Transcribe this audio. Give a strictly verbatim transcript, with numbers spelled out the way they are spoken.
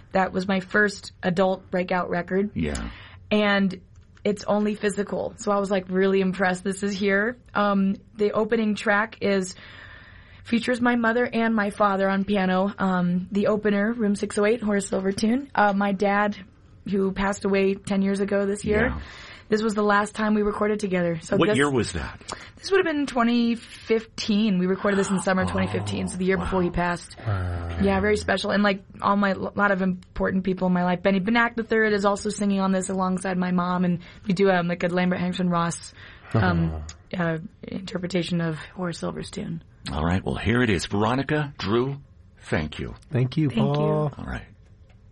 that was my first adult breakout record. Yeah. And it's only physical. So I was like really impressed. This is here. Um, the opening track is features my mother and my father on piano. Um, the opener, Room six oh eight, Horace Silver tune. Uh, my dad, who passed away ten years ago this year. Yeah. This was the last time we recorded together. So what this, year was that? This would have been twenty fifteen. We recorded this in summer of twenty fifteen, oh, so the year wow. before he passed. Wow. Yeah, very special. And like all my, a lot of important people in my life. Benny Benack the third is also singing on this alongside my mom, and we do um, like a Lambert Henriksen Ross um, uh-huh. uh, interpretation of Horace Silver's tune. All right, well here it is. Veronica, Drew, thank you. Thank you, Paul. Thank you. All right.